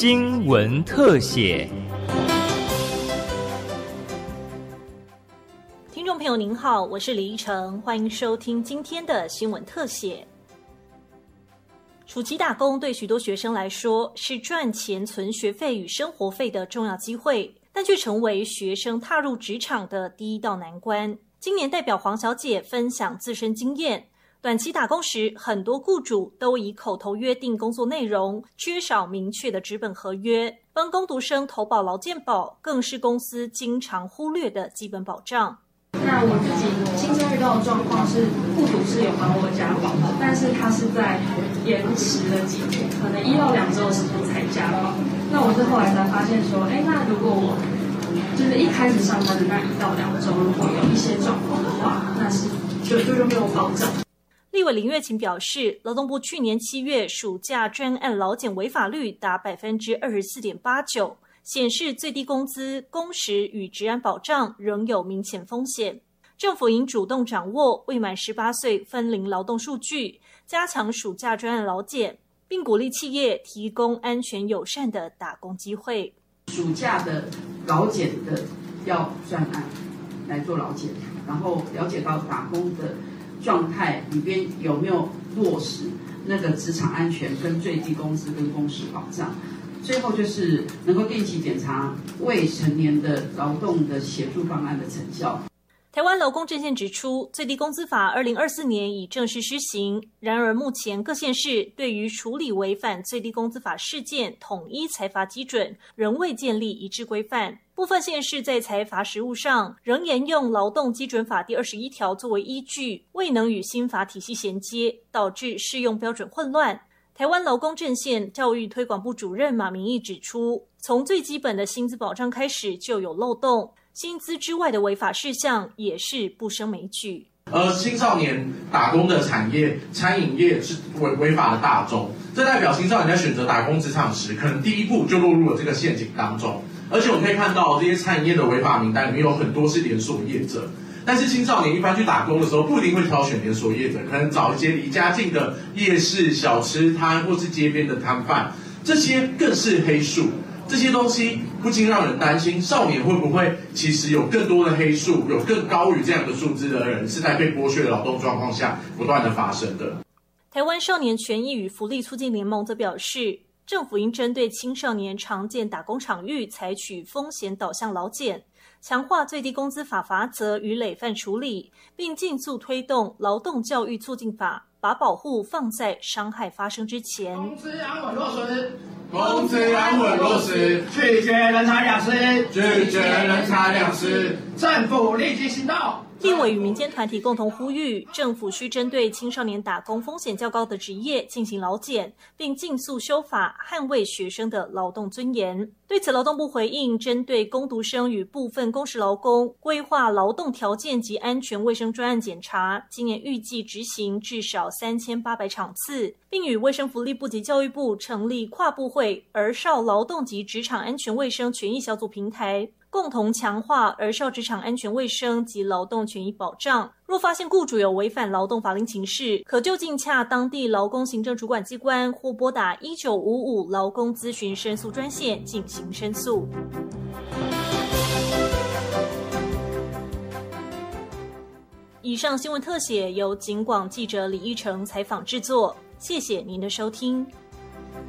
新闻特写。 听众朋友您好，我是李依晨，欢迎收听今天的新闻特写。暑期打工对许多学生来说是赚钱存学费与生活费的重要机会，但却成为学生踏入职场的第一道难关。今年代表黄小姐分享自身经验，短期打工时，很多雇主都以口头约定工作内容，缺少明确的纸本合约。帮工读生投保劳健保，更是公司经常忽略的基本保障。 那我自己亲身遇到的状况是，雇主是有帮我加保的，但是他是在延迟了几天，可能1到2周的时间才加保。那我是后来才发现说，那如果我就是一开始上班的那1到2周，如果有一些状况的话，那是就没有保障。 立委林月琴表示，劳动部去年7月暑假专案劳检违法率达 24.89%， 显示最低工资、工时与职安保障仍有明显风险。政府应主动掌握未满18岁分龄劳动数据，加强暑假专案劳检，并鼓励企业提供安全友善的打工机会。 暑假的劳检的要专案来做劳检，然后了解到打工的状态里边有没有落实那个职场安全跟最低工资跟工时保障。最后就是能够定期检查未成年的劳动的协助方案的成效。 台湾劳工阵线指出，最低工资法2024年已正式施行，然而目前各县市对于处理违反最低工资法事件统一裁罚基准仍未建立一致规范，部分县市在裁罚实务上仍沿用劳动基准法第21条作为依据，未能与新法体系衔接，导致适用标准混乱。台湾劳工阵线教育推广部主任马明义指出，从最基本的薪资保障开始就有漏洞，薪资之外的违法事项也是不胜枚举。 青少年打工的产业，餐饮业是违法的大宗，这代表青少年在选择打工职场时，可能第一步就落入了这个陷阱当中。而且我们可以看到，这些餐饮业的违法名单里面有很多是连锁业者。但是青少年一般去打工的时候，不一定会挑选连锁业者，可能找一些离家近的夜市、小吃摊或是街边的摊贩，这些更是黑数。这些东西不禁让人担心，少年会不会其实有更多的黑数，有更高于这样的数字的人是在被剥削的劳动状况下不断的发生的。 台湾少年权益与福利促进联盟则表示，政府应针对青少年常见打工场域采取风险导向劳检，强化最低工资法罚则与累犯处理，并尽速推动劳动教育促进法，把保护放在伤害发生之前。 工资安稳落实，工资安稳落实，拒绝人财两失，拒绝人财两失，政府立即行动。 立委与民间团体共同呼吁，政府需针对青少年打工风险较高的职业进行劳检，并尽速修法，捍卫学生的劳动尊严。对此，劳动部回应，针对工读生与部分工时劳工规划劳动条件及安全卫生专案检查，今年预计执行至少3800场次，并与卫生福利部及教育部成立跨部会儿少劳动及职场安全卫生权益小组平台，共同强化儿少职场安全卫生及劳动权益保障。若发现雇主有违反劳动法令情事，可就近洽当地劳工行政主管机关或拨打1955劳工咨询申诉专线进行申诉。以上新闻特写由警广记者李依成采访制作，谢谢您的收听。